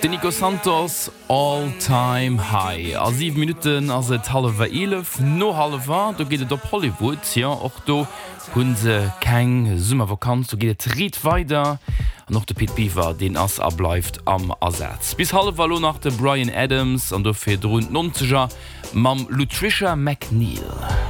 Den Nico Santos All-Time High. A 7 Minuten as et 11:30, no 11:30, da geht et op Hollywood, ja, auch do hunn se keng Summervakanz, so geht et Ried weiter. Noch der Pete Beaver, den ass ableift am Ersatz. Bis halb war nach der Bryan Adams, an dofir rund 90er, mam Lutricia McNeil.